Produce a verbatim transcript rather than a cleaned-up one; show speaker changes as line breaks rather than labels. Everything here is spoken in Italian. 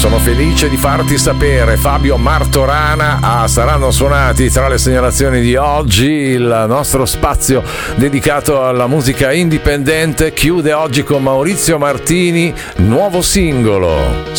sono felice di farti sapere. Fabio Martorana, ah, saranno suonati tra le segnalazioni di oggi. Il nostro spazio dedicato alla musica indipendente chiude oggi con Maurizio Martini, nuovo singolo.